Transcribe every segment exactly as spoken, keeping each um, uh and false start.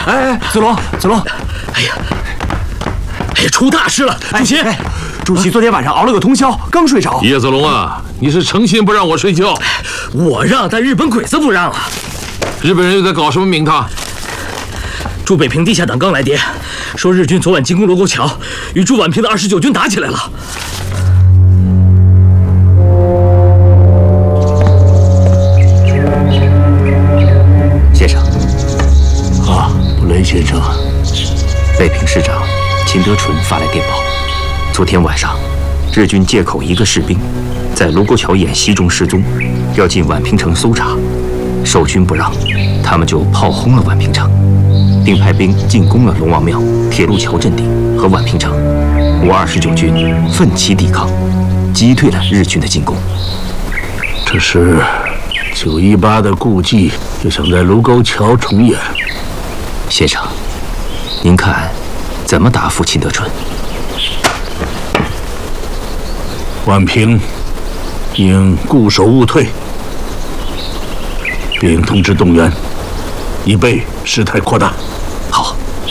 哎哎，子龙，子龙， 哎呀，哎呀，出大事了！主席， 哎，主席昨天晚上熬了个通宵，刚睡着。 叶子龙啊，你是诚心不让我睡觉？ 我让，但日本鬼子不让啊！ 日本人又在搞什么名堂？ 驻北平地下党刚来电，说日军昨晚进攻卢沟桥，与驻宛平的二十九军打起来了。 先生。啊，布雷先生。北平市长秦德纯发来电报，昨天晚上，日军借口一个士兵在卢沟桥演习中失踪，要进宛平城搜查，守军不让，他们就炮轰了宛平城，并派兵进攻了龙王庙、铁路桥阵地和宛平城。我二十九军奋起抵抗，击退了日军的进攻。 这是九一八的故伎，就想在卢沟桥重演。 先生，您看怎么答复秦德纯？ 宛平应固守勿退，并通知动员，以备事态扩大。 好。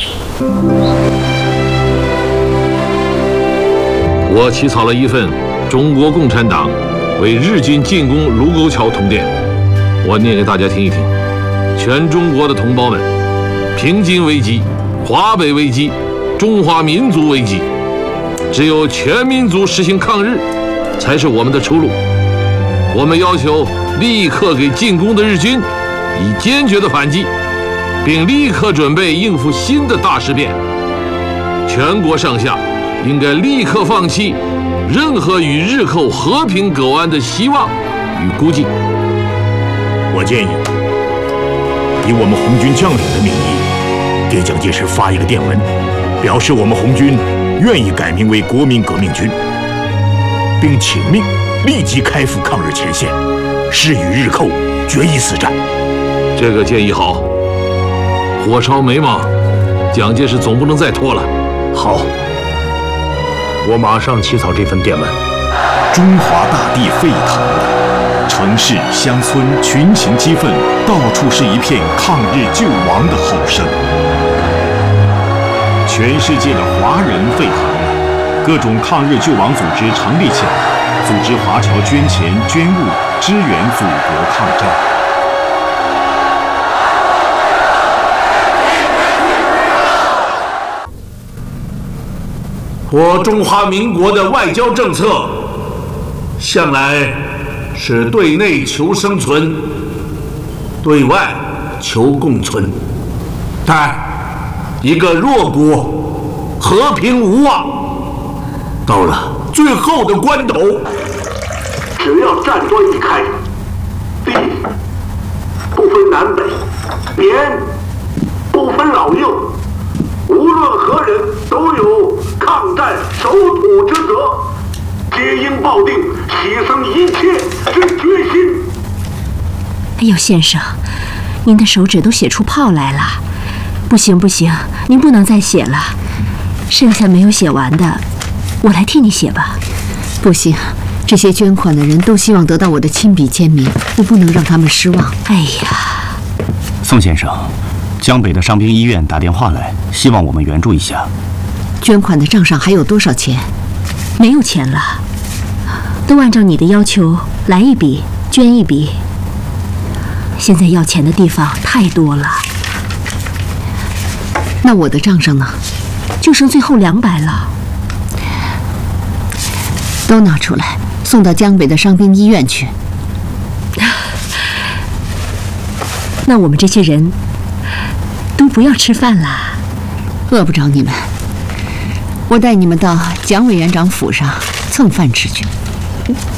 我起草了一份中国共产党为日军进攻卢沟桥通电，我念给大家听一听。全中国的同胞们，平津危机、华北危机、中华民族危机，只有全民族实行抗日，才是我们的出路。我们要求立刻给进攻的日军以坚决的反击，并立刻准备应付新的大事变。全国上下应该立刻放弃任何与日后和平苟安的希望与估计。 我建议以我们红军将领的名义，给蒋介石发一个电文，表示我们红军愿意改名为国民革命军，并请命立即开赴抗日前线，誓与日寇决一死战。 这个建议好，火烧眉毛，蒋介石总不能再拖了。 好，我马上起草这份电文。 中华大地沸腾了，城市、乡村群情激愤，到处是一片抗日救亡的吼声。全世界的华人沸腾了，各种抗日救亡组织成立起来，组织华侨捐钱捐物，支援祖国抗战。 我中华民国的外交政策，向来是对内求生存，对外求共存。但一个弱国和平无望，到了最后的关头，只要战端一开，地不分南北，年不分老幼，无论何人都有抗战守土之责，皆应抱定牺牲一切之决心。 哎呦，先生，您的手指都写出泡来了。不行不行，您不能再写了，剩下没有写完的，我来替你写吧。 不行，这些捐款的人都希望得到我的亲笔签名，我不能让他们失望。 哎呀， 宋先生，江北的伤兵医院打电话来，希望我们援助一下。 捐款的账上还有多少钱？ 没有钱了，都按照你的要求来一笔，捐一笔。现在要钱的地方太多了。 那我的账上呢？ 就剩最后两百了。 都拿出来，送到江北的伤兵医院去。 那我们这些人都不要吃饭了。 饿不着你们，我带你们到蒋委员长府上蹭饭吃去。